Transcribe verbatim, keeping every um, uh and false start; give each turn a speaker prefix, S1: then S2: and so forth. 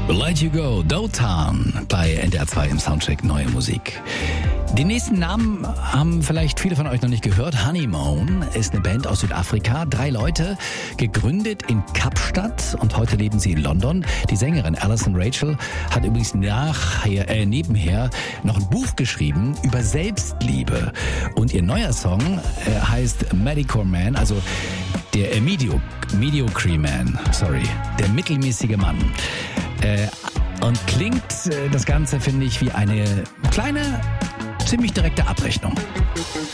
S1: Let You Go, Dotan bei N D R zwei im Soundcheck Neue Musik. Die nächsten Namen haben vielleicht viele von euch noch nicht gehört. Honeymoon ist eine Band aus Südafrika. Drei Leute, gegründet in Kapstadt und heute leben sie in London. Die Sängerin Alison Rachel hat übrigens nachher, äh, nebenher noch ein Buch geschrieben über Selbstliebe. Und ihr neuer Song äh, heißt Mediocre Man, also der äh, Medio, Mediocre Man, sorry, der mittelmäßige Mann. Äh, und klingt äh, das Ganze, finde ich, wie eine kleine, ziemlich direkte Abrechnung.